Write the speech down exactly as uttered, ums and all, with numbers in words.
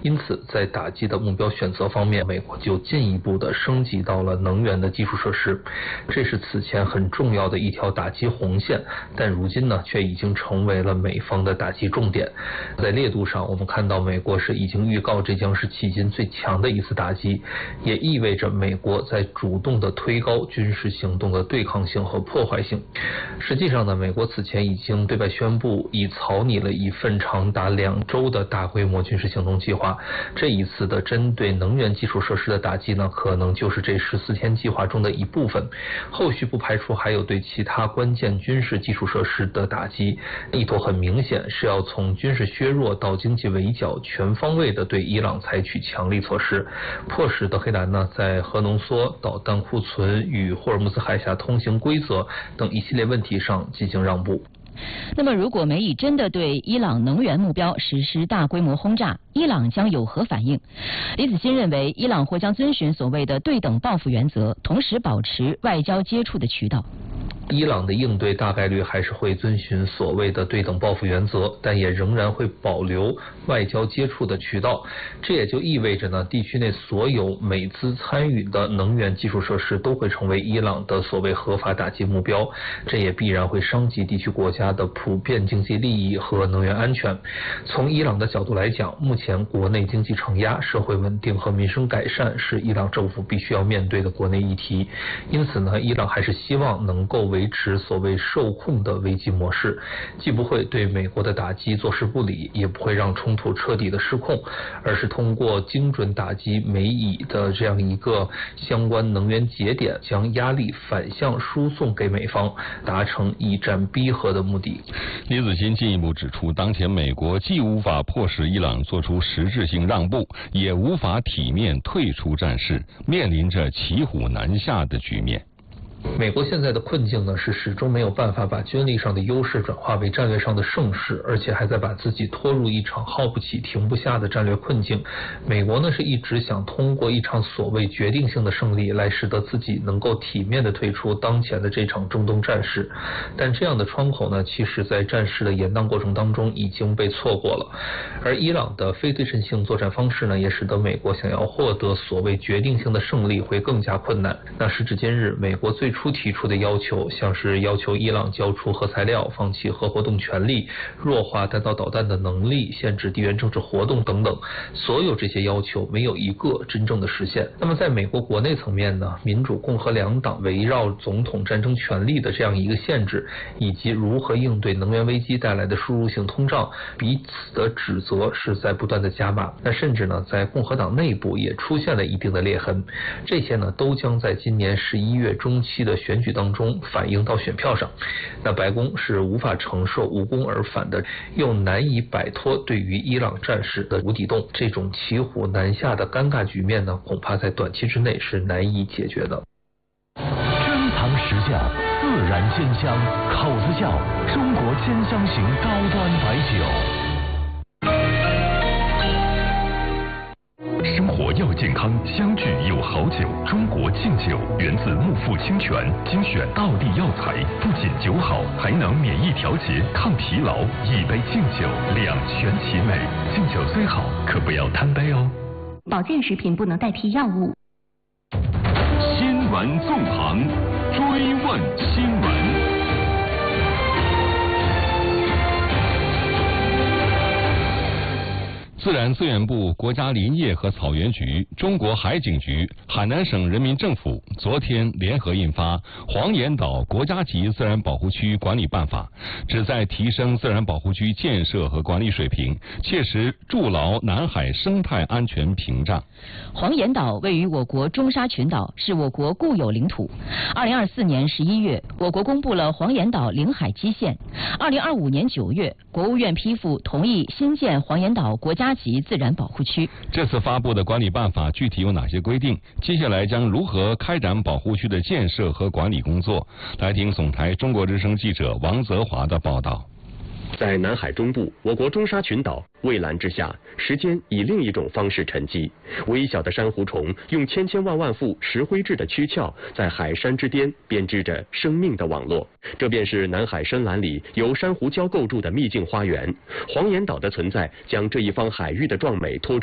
因此，在打击的目标选择方面，美国就进一步的升级到了能源的基础设施，这是此前很重要的一条打击红线，但如今呢，却已经成为了美方的打击重点。在烈度上，我们看到美国是已经预告这将是迄今最强的一次打击，也意味着美国在主动的推高军事行动的对抗性和破坏性。实际上呢，美国此前已经对外宣布，已草拟了一份长达两周的大规模军事行动计划。这一次的针对能源基础设施的打击呢，可能就是这十四天计划中的一部分。后续不排除还有对其他关键军事基础设施的打击，意图很明显是要从军事削弱到经济围剿，全方位的对伊朗采取强力措施，迫使德黑兰呢在核浓缩、导弹库存与霍尔木兹海峡通行规则等一系列问题上进行让步。 那么，如果美以真的对伊朗能源目标实施大规模轰炸，伊朗将有何反应？李子欣认为，伊朗或将遵循所谓的对等报复原则，同时保持外交接触的渠道。 伊朗的应对大概率还是会遵循所谓的对等报复原则，但也仍然会保留外交接触的渠道。这也就意味着呢，地区内所有美资参与的能源基础设施都会成为伊朗的所谓合法打击目标，这也必然会伤及地区国家的普遍经济利益和能源安全。从伊朗的角度来讲，目前国内经济承压、社会稳定和民生改善是伊朗政府必须要面对的国内议题。因此呢，伊朗还是希望能够维持所谓受控的危机模式，既不会对美国的打击坐视不理，也不会让冲突彻底的失控，而是通过精准打击美以的这样一个相关能源节点，将压力反向输送给美方，达成以战逼和的目的。 李子欣进一步指出，当前美国既无法迫使伊朗做出实质性让步，也无法体面退出战事，面临着骑虎难下的局面。 美国现在的困境呢，是始终没有办法把军力上的优势转化为战略上的胜势，而且还在把自己拖入一场耗不起、停不下的战略困境。美国呢，是一直想通过一场所谓决定性的胜利，来使得自己能够体面的退出当前的这场中东战事。但这样的窗口呢，其实在战事的延宕过程当中已经被错过了。而伊朗的非对称性作战方式呢，也使得美国想要获得所谓决定性的胜利会更加困难。那时至今日，美国最初提出的要求，像是要求伊朗交出核材料、放弃核活动权利、弱化弹道导弹的能力、限制地缘政治活动等等，所有这些要求没有一个真正的实现。那么在美国国内层面呢，民主共和两党围绕总统战争权力的这样一个限制，以及如何应对能源危机带来的输入性通胀，彼此的指责是在不断的加码。那甚至呢，在共和党内部也出现了一定的裂痕，这些呢都将在今年十一月中期的选举当中反映到选票上。那白宫是无法承受无功而返的，又难以摆脱对于伊朗战事的无底洞，这种骑虎难下的尴尬局面呢，恐怕在短期之内是难以解决的。 珍藏实窖，自然鲜香，口子窖，中国鲜香型高端白酒。生活要健康，相聚有好酒。中国劲酒源自木富清泉，精选道地药材，不仅酒好，还能免疫调节、抗疲劳。一杯劲酒，两全其美。劲酒虽好，可不要贪杯哦。 保健食品不能代替药物。 新闻纵横，追问新闻。 自然资源部、国家林业和草原局、中国海警局、海南省人民政府昨天联合印发《黄岩岛国家级自然保护区管理办法》，旨在提升自然保护区建设和管理水平，切实筑牢南海生态安全屏障。 黄岩岛位于我国中沙群岛，是我国固有领土。二零二四年十一月，我国公布了黄岩岛领海基线。二零二五年九月，国务院批复同意新建黄岩岛国家级自然保护区。 这次发布的管理办法具体有哪些规定？接下来将如何开展保护区的建设和管理工作？来听总台中国之声记者王泽华的报道。 在南海中部，我国中沙群岛蔚蓝之下，时间以另一种方式沉积。微小的珊瑚虫用千千万万副石灰质的躯壳，在海山之巅编织着生命的网络。这便是南海深蓝里由珊瑚礁构筑的秘境花园。黄岩岛的存在，将这一方海域的壮美托出